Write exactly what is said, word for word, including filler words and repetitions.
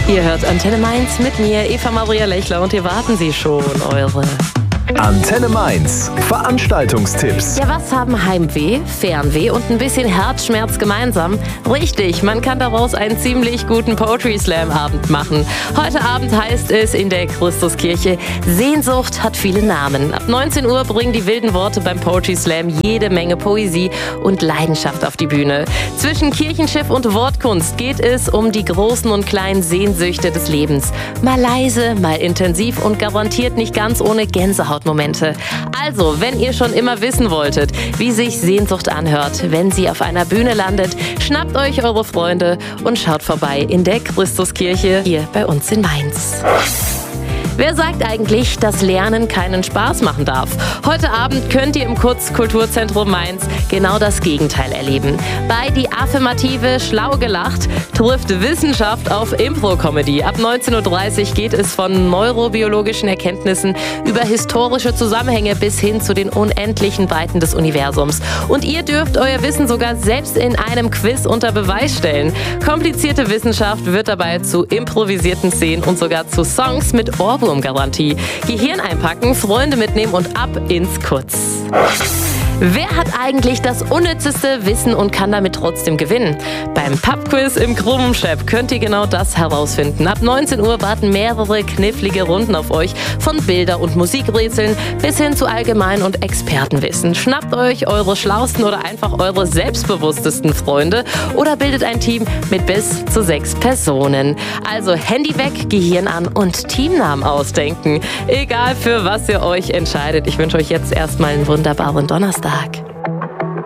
Ihr hört Antenne Mainz mit mir, Eva Maria Lechler, und hier warten Sie schon, eure Antenne Mainz, Veranstaltungstipps. Ja, was haben Heimweh, Fernweh und ein bisschen Herzschmerz gemeinsam? Richtig, man kann daraus einen ziemlich guten Poetry Slam Abend machen. Heute Abend heißt es in der Christuskirche: Sehnsucht hat viele Namen. Ab neunzehn Uhr bringen die wilden Worte beim Poetry Slam jede Menge Poesie und Leidenschaft auf die Bühne. Zwischen Kirchenschiff und Wortkunst geht es um die großen und kleinen Sehnsüchte des Lebens. Mal leise, mal intensiv und garantiert nicht ganz ohne Gänsehaut Momente. Also, wenn ihr schon immer wissen wolltet, wie sich Sehnsucht anhört, wenn sie auf einer Bühne landet, schnappt euch eure Freunde und schaut vorbei in der Christuskirche hier bei uns in Mainz. Wer sagt eigentlich, dass Lernen keinen Spaß machen darf? Heute Abend könnt ihr im Kurzkulturzentrum Mainz genau das Gegenteil erleben. Bei Die Affirmative Schlau gelacht trifft Wissenschaft auf Impro-Comedy. Ab neunzehn Uhr dreißig geht es von neurobiologischen Erkenntnissen über historische Zusammenhänge bis hin zu den unendlichen Weiten des Universums. Und ihr dürft euer Wissen sogar selbst in einem Quiz unter Beweis stellen. Komplizierte Wissenschaft wird dabei zu improvisierten Szenen und sogar zu Songs mit Ohrwurm Garantie. Gehirn einpacken, Freunde mitnehmen und ab ins Kutz. Wer hat eigentlich das unnützeste Wissen und kann damit trotzdem gewinnen? Beim Pubquiz im Krummenschep könnt ihr genau das herausfinden. Ab neunzehn Uhr warten mehrere knifflige Runden auf euch, von Bilder- und Musikrätseln bis hin zu Allgemein- und Expertenwissen. Schnappt euch eure schlausten oder einfach eure selbstbewusstesten Freunde oder bildet ein Team mit bis zu sechs Personen. Also Handy weg, Gehirn an und Teamnamen ausdenken. Egal für was ihr euch entscheidet. Ich wünsche euch jetzt erstmal einen wunderbaren Donnerstag.